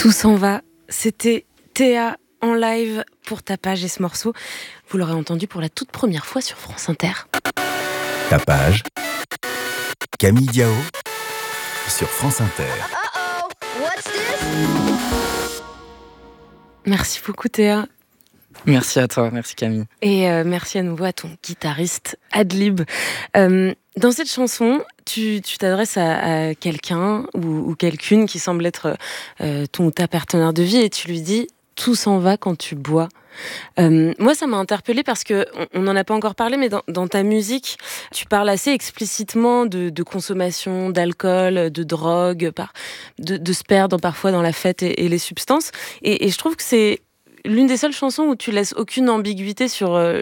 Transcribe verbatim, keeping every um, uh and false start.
Tout s'en va, c'était Théa en live pour Tapage et ce morceau, vous l'aurez entendu pour la toute première fois sur France Inter. Tapage, Camille Diao sur France Inter. Uh-oh, what's this? Merci beaucoup Théa. Merci à toi, merci Camille. Et euh, merci à nouveau à ton guitariste Adlib. Euh, dans cette chanson, tu, tu t'adresses à, à quelqu'un ou, ou quelqu'une qui semble être euh, ton ou ta partenaire de vie et tu lui dis « tout s'en va quand tu bois ». Euh, moi, ça m'a interpellée parce que on n'en a pas encore parlé, mais dans, dans ta musique, tu parles assez explicitement de, de consommation, d'alcool, de drogue, par, de, de se perdre parfois dans la fête et, et les substances. Et, et je trouve que c'est l'une des seules chansons où tu laisses aucune ambiguïté sur euh,